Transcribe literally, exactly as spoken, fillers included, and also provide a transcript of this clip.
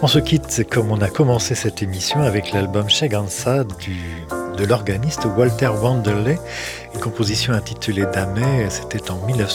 On se quitte comme on a commencé cette émission avec l'album Chegansa du, de l'organiste Walter Wanderley, une composition intitulée Damé, c'était en mille neuf cent